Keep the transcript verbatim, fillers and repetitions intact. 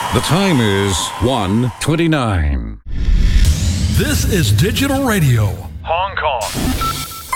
The time is one twenty-nine. This is Digital Radio,